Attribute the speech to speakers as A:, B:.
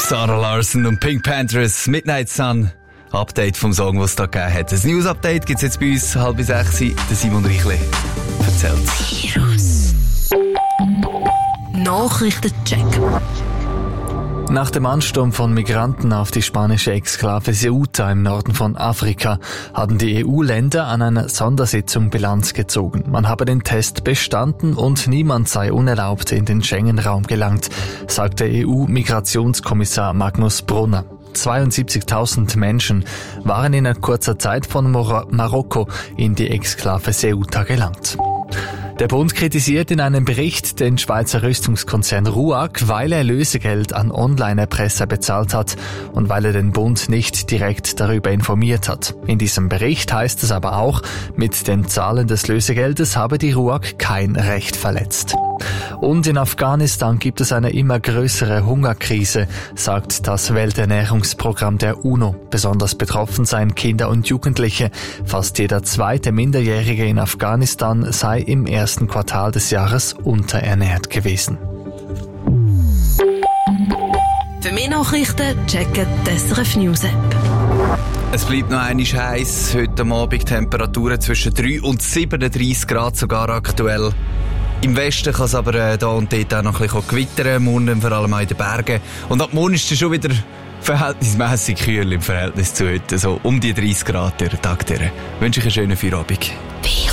A: Sarah Larson und Pink Panthers, Midnight Sun. Update vom Song, was es da gegeben hat. Das News-Update gibt es jetzt bei uns 5:30. Der Simon Reichle erzählt.
B: Nachrichtencheck.
C: Nach dem Ansturm von Migranten auf die spanische Exklave Ceuta im Norden von Afrika haben die EU-Länder an einer Sondersitzung Bilanz gezogen. Man habe den Test bestanden und niemand sei unerlaubt in den Schengen-Raum gelangt, sagte EU-Migrationskommissar Magnus Brunner. 72.000 Menschen waren in kurzer Zeit von Marokko in die Exklave Ceuta gelangt. Der Bund kritisiert in einem Bericht den Schweizer Rüstungskonzern RUAG, weil er Lösegeld an Online-Erpresser bezahlt hat und weil er den Bund nicht direkt darüber informiert hat. In diesem Bericht heißt es aber auch, mit den Zahlen des Lösegeldes habe die RUAG kein Recht verletzt. Und in Afghanistan gibt es eine immer größere Hungerkrise, sagt das Welternährungsprogramm der UNO. Besonders betroffen seien Kinder und Jugendliche. Fast jeder zweite Minderjährige in Afghanistan sei im ersten Quartal des Jahres unterernährt gewesen.
B: Für mehr Nachrichten checken die SRF News App.
A: Es bleibt noch einmal heiß. Heute Abend Temperaturen zwischen 3 und 37 Grad sogar aktuell. Im Westen kann es aber da und dort auch noch ein bisschen gewittern, morgen vor allem auch in den Bergen. Und ab morgen ist es schon wieder verhältnismäßig kühl im Verhältnis zu heute. So um die 30 Grad der Tag. Wünsche ich einen schönen Feierabend.